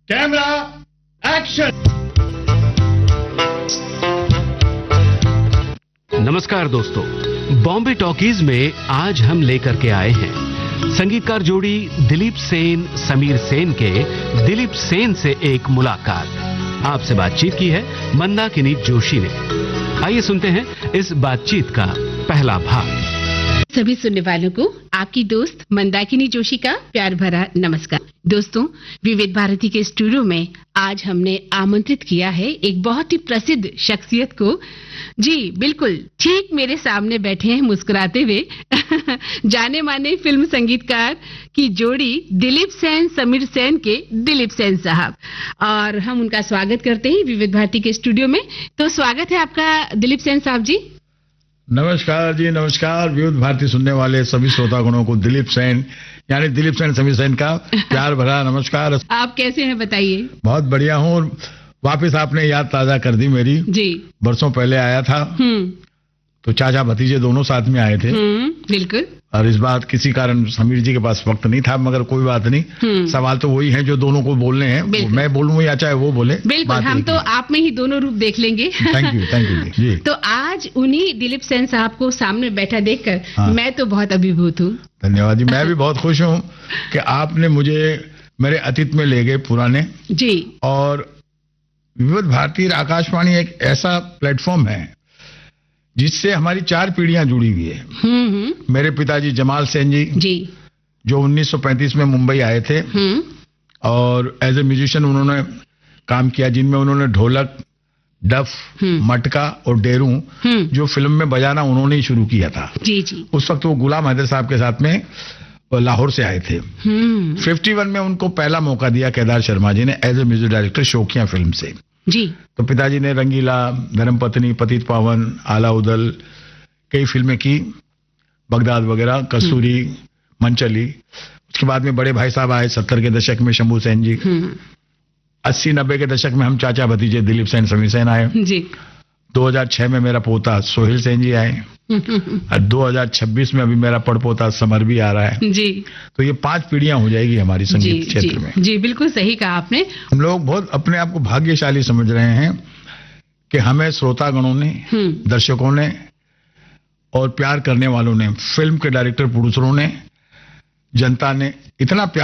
Camera action. नमस्कार दोस्तों, Bombay talkies में आज हम लेकर के आए हैं संगीतकार जोड़ी दिलीप सेन समीर सेन के दिलीप सेन से एक मुलाकात। आपसे बातचीत की है मंदाकिनी जोशी ने। आइए सुनते हैं इस बातचीत का पहला भाग। सभी सुनने वालों को आपकी दोस्त मंदाकिनी जोशी का प्यार भरा नमस्कार। दोस्तों, विविध भारती के स्टूडियो में आज हमने आमंत्रित किया है एक बहुत ही प्रसिद्ध शख्सियत को। जी बिल्कुल, ठीक मेरे सामने बैठे हैं मुस्कुराते हुए जाने माने फिल्म संगीतकार की जोड़ी दिलीप सेन समीर सेन के दिलीप सेन साहब, और हम उनका स्वागत करते हैं विविध भारती के स्टूडियो में। तो स्वागत है आपका दिलीप सेन साहब जी। नमस्कार जी, नमस्कार। विविध भारती सुनने वाले सभी श्रोतागणों को दिलीप सेन यानी दिलीप सेन समीर सेन का प्यार भरा नमस्कार। आप कैसे हैं बताइए? बहुत बढ़िया हूँ और वापस आपने याद ताजा कर दी मेरी। जी, बरसों पहले आया था तो चाचा भतीजे दोनों साथ में आए थे। बिल्कुल। और इस बार किसी कारण समीर जी के पास वक्त नहीं था, मगर कोई बात नहीं। सवाल तो वही है जो दोनों को बोलने हैं, मैं बोलूं या चाहे वो बोले। बिल्कुल, हम तो आप में ही दोनों रूप देख लेंगे। थैंक यू जी। तो आज उन्हीं दिलीप सेन साहब को सामने बैठा देखकर मैं तो बहुत अभिभूत हूँ। धन्यवाद जी। मैं भी बहुत खुश हूँ कि आपने मुझे मेरे अतीत में ले गए पुराने जी। और विविध भारती आकाशवाणी एक ऐसा प्लेटफॉर्म है जिससे हमारी 4 पीढ़ियां जुड़ी हुई है। मेरे पिताजी जमाल सेन जी जो 1935 में मुंबई आए थे और एज ए म्यूजिशियन उन्होंने काम किया, जिनमें उन्होंने ढोलक, डफ, मटका और डेरू जो फिल्म में बजाना उन्होंने ही शुरू किया था। जी। उस वक्त वो गुलाम हैदर साहब के साथ में लाहौर से आए थे। 51 में उनको पहला मौका दिया केदार शर्मा जी ने एज ए म्यूजिक डायरेक्टर शौकिया फिल्म से। जी। तो पिताजी ने रंगीला, धर्मपत्नी, पतित पावन, आला उदल कई फिल्में की, बगदाद वगैरह, कस्तूरी, मंचली। उसके बाद में बड़े भाई साहब आए 70 के दशक में, शंभू सेन जी। 80-90 के दशक में हम चाचा भतीजे दिलीप सेन समीर सेन आए जी। 2006 में मेरा पोता सोहेल सेन जी आए और 2026 में अभी मेरा पड़पोता समर भी आ रहा है जी। तो ये 5 पीढ़ियां हो जाएगी हमारी संगीत क्षेत्र में। जी बिल्कुल सही कहा आपने। हम लोग बहुत अपने आप को भाग्यशाली समझ रहे हैं कि हमें श्रोतागणों ने, दर्शकों ने और प्यार करने वालों ने, फिल्म के डायरेक्टर, प्रोड्यूसरों ने, जनता ने इतना प्यार